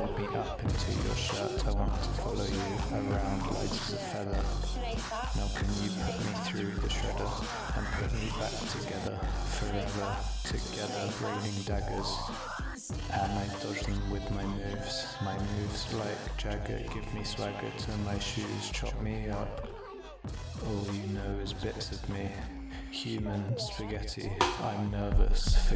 fold me up into your shirt. I want to follow you around light as a feather. Now can you put me through the shredder and put me back together, forever together, raining daggers. And I dodge them with my moves like Jagger, give me swagger to my shoes, chop me up. All you know is bits of me, human spaghetti, I'm nervous.